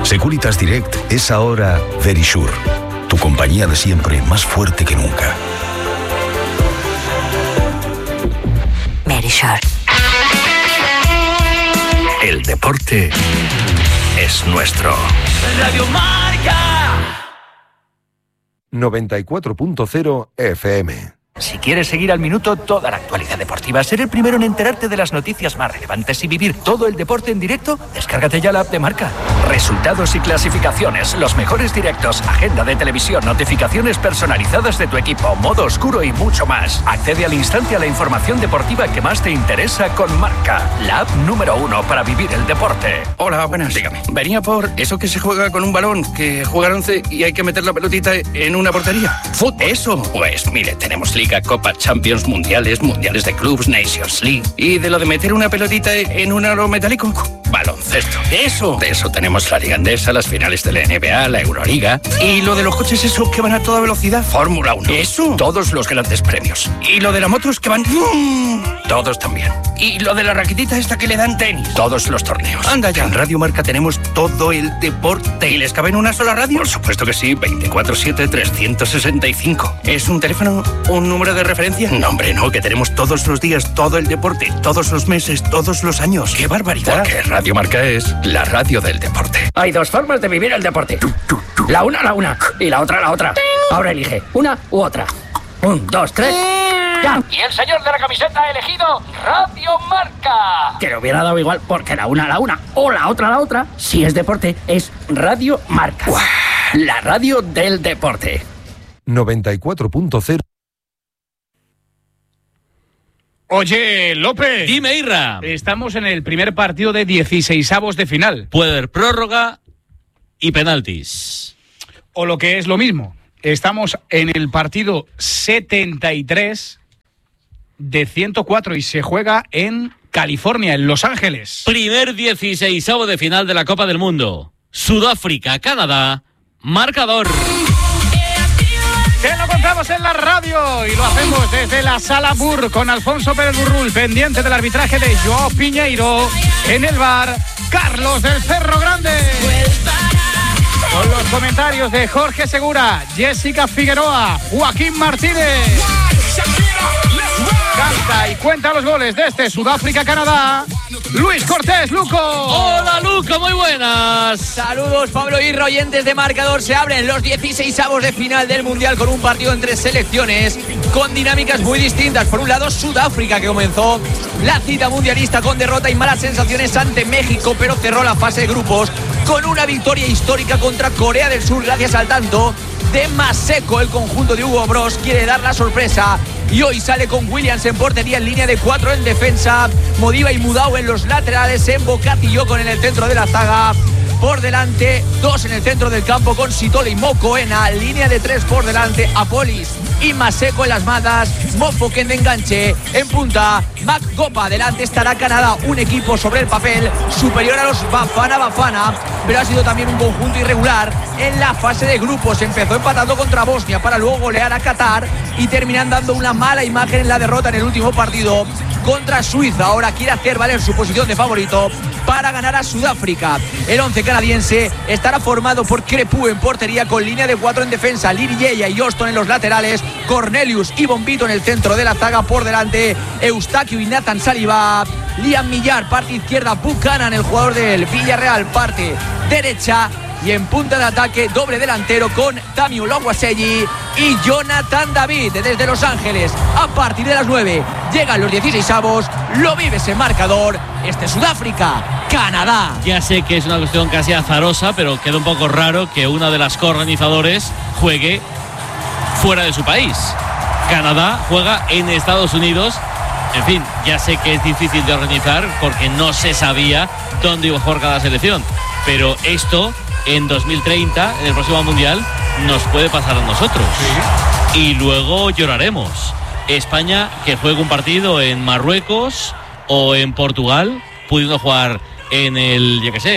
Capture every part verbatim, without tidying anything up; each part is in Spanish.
Securitas Direct es ahora Verisure, tu compañía de siempre más fuerte que nunca. Verisure. El deporte es nuestro. Radio Marca. noventa y cuatro punto cero F M. Si quieres seguir al minuto toda la actualidad deportiva, ser el primero en enterarte de las noticias más relevantes y vivir todo el deporte en directo, descárgate ya la app de Marca. Resultados y clasificaciones, los mejores directos, agenda de televisión, notificaciones personalizadas de tu equipo, modo oscuro y mucho más. Accede al instante a la información deportiva que más te interesa con Marca, la app número uno para vivir el deporte. Hola, buenas. Dígame. Venía por eso que se juega con un balón, que juegan once y hay que meter la pelotita en una portería. ¿Fútbol? Eso. Pues mire, tenemos Liga, Copa, Champions, Mundiales, Mundiales de Clubs, Nations League. ¿Y de lo de meter una pelotita en un aro metálico? Baloncesto. Eso. De eso tenemos la Liga Andesa, las finales de la N B A, la Euroliga. ¿Y lo de los coches eso que van a toda velocidad? Fórmula uno. Eso. Todos los grandes premios. ¿Y lo de las motos que van? Todos también. ¿Y lo de la raquetita esta que le dan tenis? Todos los torneos. Anda ya. En Radio Marca tenemos todo el deporte. ¿Y les cabe en una sola radio? Por supuesto que sí. veinticuatro siete trescientos sesenta y cinco. ¿Es un teléfono? ¿Un número de referencia? No, hombre, no. Que tenemos todos los días todo el deporte. Todos los meses, todos los años. ¡Qué barbaridad! Porque Radio Marca es la radio del deporte. Hay dos formas de vivir el deporte. La una, la una. Y la otra, la otra. Ahora elige una u otra. Un, dos, tres. ¡Ya! Y el señor de la camiseta ha elegido Radio Marca. Que le hubiera dado igual porque la una, la una. O la otra, la otra. Si es deporte, es Radio Marca. ¡Uah! La radio del deporte. noventa y cuatro punto cero. Oye, López. Dime, Irra. Estamos en el primer partido de dieciseisavos de final. Puede haber prórroga y penaltis. O lo que es lo mismo. Estamos en el partido setenta y tres de ciento cuatro y se juega en California, en Los Ángeles. Primer dieciseisavo de final de la Copa del Mundo. Sudáfrica, Canadá. Marcador. Te lo contamos en la radio y lo hacemos desde la Sala Bur con Alfonso Pérez Burrul, pendiente del arbitraje de Joao Piñeiro. En el bar, Carlos del Cerro Grande. Con los comentarios de Jorge Segura, Jessica Figueroa, Joaquín Martínez. Canta y cuenta los goles de este Sudáfrica-Canadá, Luis Cortés, Luco. Hola, Luco, muy buenas. Saludos, Pablo Irra, oyentes de Marcador. Se abren los dieciseisavos de final del Mundial con un partido entre selecciones con dinámicas muy distintas. Por un lado, Sudáfrica, que comenzó la cita mundialista con derrota y malas sensaciones ante México, pero cerró la fase de grupos con una victoria histórica contra Corea del Sur gracias al tanto de Maseko. El conjunto de Hugo Bros quiere dar la sorpresa y hoy sale con Williams en portería, en línea de cuatro en defensa, Modiba y Mudau en los laterales, en Bocatillocon en el centro de la zaga, por delante dos en el centro del campo con Sitole y Mokoena, línea de tres por delante, Apolis y Maseko en las madas, Mofoken de enganche, en punta Mac Gopa. Adelante estará Canadá, un equipo sobre el papel superior a los Bafana Bafana, pero ha sido también un conjunto irregular en la fase de grupos. Empezó empatando contra Bosnia para luego golear a Qatar y terminan dando una mala imagen en la derrota en el último partido contra Suiza. Ahora quiere hacer valer su posición de favorito para ganar a Sudáfrica. El once canadiense estará formado por Crepu en portería con línea de cuatro en defensa, Liriella y Auston en los laterales, Cornelius y Bombito en el centro de la zaga, por delante Eustaquio y Nathan Saliba, Liam Millar parte izquierda, Buchanan el jugador del Villarreal parte derecha, y en punta de ataque doble delantero con Tami Ologuaselli y Jonathan David desde Los Ángeles. A partir de las nueve llegan los dieciseisavos, lo vives en Marcador, este Sudáfrica, Canadá. Ya sé que es una cuestión casi azarosa, pero queda un poco raro que una de las coorganizadores juegue fuera de su país. Canadá juega en Estados Unidos. En fin, ya sé que es difícil de organizar porque no se sabía dónde iba a jugar cada selección, pero esto en dos mil treinta, en el próximo Mundial, nos puede pasar a nosotros. Sí. Y luego lloraremos. España que juegue un partido en Marruecos o en Portugal, pudiendo jugar en el, yo qué sé,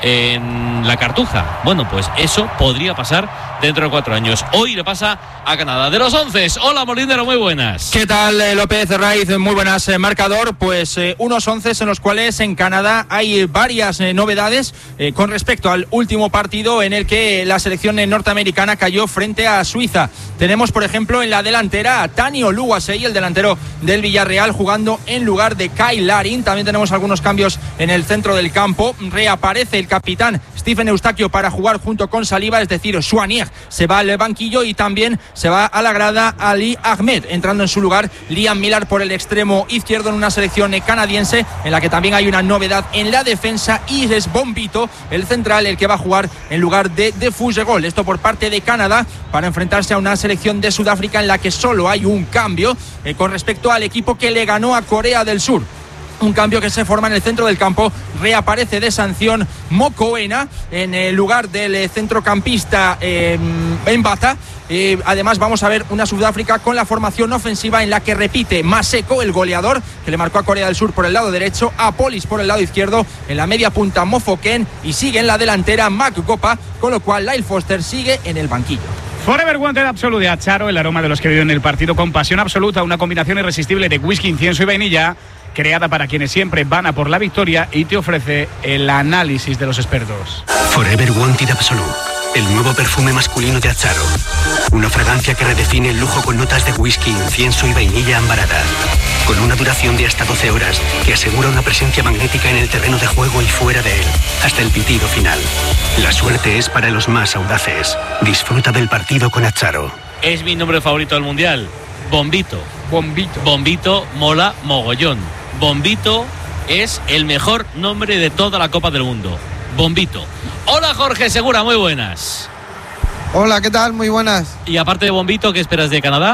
en la Cartuja. Bueno, pues eso podría pasar dentro de cuatro años. Hoy le pasa a Canadá. De los once, hola Molindero, muy buenas. ¿Qué tal, eh, López Raiz? Muy buenas, eh, marcador. Pues eh, unos once en los cuales en Canadá hay varias eh, novedades eh, con respecto al último partido en el que la selección eh, norteamericana cayó frente a Suiza. Tenemos, por ejemplo, en la delantera a Tani Oluwasei, el delantero del Villarreal, jugando en lugar de Kyle Larin. También tenemos algunos cambios en el centro del campo. Reaparece el capitán Stephen Eustaquio para jugar junto con Saliba, es decir, Swanier se va al banquillo y también se va a la grada Ali Ahmed, entrando en su lugar Liam Millar por el extremo izquierdo en una selección canadiense en la que también hay una novedad en la defensa y es Bombito, el central, el que va a jugar en lugar de de Fugegol. Esto por parte de Canadá para enfrentarse a una selección de Sudáfrica en la que solo hay un cambio eh, con respecto al equipo que le ganó a Corea del Sur. Un cambio que se forma en el centro del campo. Reaparece de sanción Mokoena en el lugar del centrocampista eh, Mbata. Eh, además vamos a ver una Sudáfrica con la formación ofensiva en la que repite Maseko, el goleador que le marcó a Corea del Sur por el lado derecho, Apolis por el lado izquierdo, en la media punta Mofoken y sigue en la delantera Mac Gopa, con lo cual Lyle Foster sigue en el banquillo. Forever Wanted Absolute de Acharo, el aroma de los que viven el partido con pasión absoluta, una combinación irresistible de whisky, incienso y vainilla, creada para quienes siempre van a por la victoria y te ofrece el análisis de los expertos. Forever Wanted Absolute, el nuevo perfume masculino de Acharo. Una fragancia que redefine el lujo con notas de whisky, incienso y vainilla ambarada. Con una duración de hasta doce horas que asegura una presencia magnética en el terreno de juego y fuera de él, hasta el pitido final. La suerte es para los más audaces. Disfruta del partido con Acharo. Es mi nombre favorito del Mundial. Bombito. Bombito. Bombito mola mogollón. Bombito es el mejor nombre de toda la Copa del Mundo. Bombito. Hola Jorge Segura, muy buenas. Hola, ¿qué tal? Muy buenas. Y aparte de Bombito, ¿qué esperas de Canadá?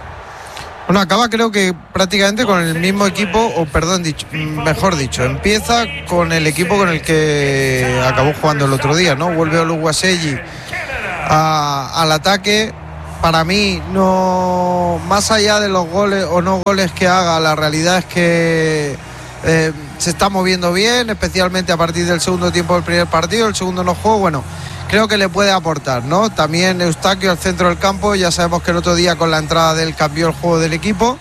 Bueno, acaba creo que prácticamente con el mismo equipo, o perdón, dicho, mejor dicho, empieza con el equipo con el que acabó jugando el otro día, ¿no? Vuelve Oluwasei a, al ataque. Para mí, no, más allá de los goles o no goles que haga, la realidad es que eh, se está moviendo bien, especialmente a partir del segundo tiempo del primer partido. El segundo no jugó, bueno, creo que le puede aportar, ¿no? También Eustaquio al centro del campo, ya sabemos que el otro día con la entrada de él cambió el juego del equipo.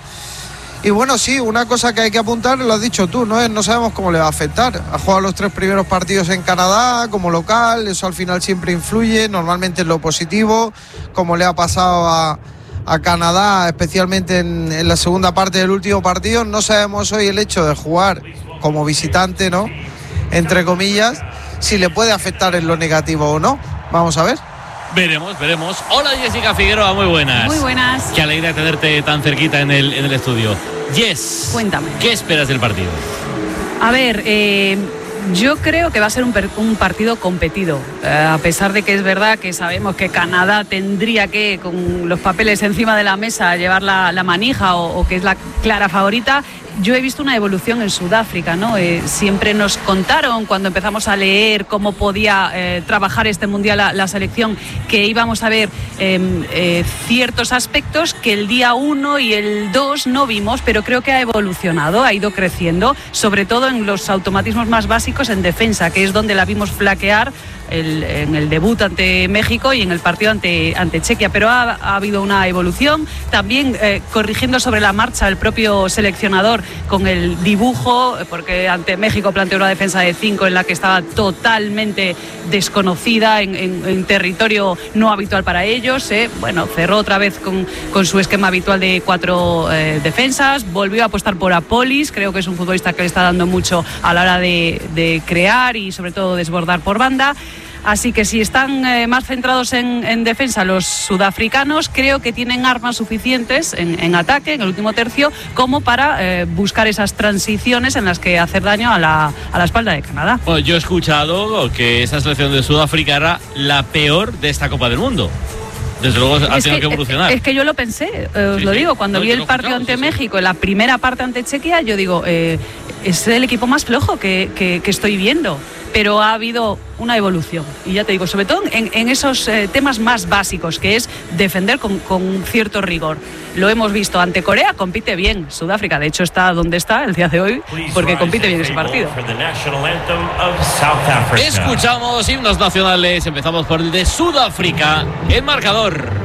Y bueno, sí, una cosa que hay que apuntar, lo has dicho tú, ¿no? No sabemos cómo le va a afectar. Ha jugado los tres primeros partidos en Canadá como local, eso al final siempre influye, normalmente es lo positivo, como le ha pasado a, a Canadá, especialmente en, en la segunda parte del último partido. No sabemos hoy el hecho de jugar como visitante, ¿no? Entre comillas, si le puede afectar en lo negativo o no. Vamos a ver. Veremos, veremos. Hola Jessica Figueroa, muy buenas. Muy buenas. Qué alegría tenerte tan cerquita en el, en el estudio. Jess, cuéntame. ¿Qué esperas del partido? A ver, eh, yo creo que va a ser un, per, un partido competido. Eh, a pesar de que es verdad que sabemos que Canadá tendría que, con los papeles encima de la mesa, llevar la, la manija o, o que es la clara favorita. Yo he visto una evolución en Sudáfrica, ¿no? Eh, siempre nos contaron cuando empezamos a leer cómo podía eh, trabajar este mundial la, la selección, que íbamos a ver eh, eh, ciertos aspectos que el día uno y el dos no vimos, pero creo que ha evolucionado, ha ido creciendo, sobre todo en los automatismos más básicos en defensa, que es donde la vimos flaquear el, en el debut ante México y en el partido ante, ante Chequia, pero ha, ha habido una evolución, también eh, corrigiendo sobre la marcha el propio seleccionador con el dibujo, porque ante México planteó una defensa de cinco en la que estaba totalmente desconocida, en, en, en territorio no habitual para ellos. Eh. Bueno, cerró otra vez con, con su esquema habitual de cuatro eh, defensas, volvió a apostar por Apolis, creo que es un futbolista que le está dando mucho a la hora de, de crear y sobre todo desbordar por banda. Así que si están eh, más centrados en, en defensa los sudafricanos, creo que tienen armas suficientes en, en ataque, en el último tercio, como para eh, buscar esas transiciones en las que hacer daño a la, a la espalda de Canadá. Bueno, yo he escuchado que esa selección de Sudáfrica era la peor de esta Copa del Mundo. Desde luego ha tenido que, que evolucionar. Es que yo lo pensé, eh, os sí, lo digo, sí. cuando no, vi el partido ante sí, México, en la primera parte ante Chequia, yo digo, eh, es el equipo más flojo que, que, que estoy viendo. pero ha habido una evolución. Y ya te digo, sobre todo en, en esos eh, temas más básicos, que es defender con, con cierto rigor. Lo hemos visto ante Corea, compite bien. Sudáfrica, de hecho, está donde está el día de hoy, porque compite bien ese partido. Escuchamos himnos nacionales. Empezamos por el de Sudáfrica. El marcador.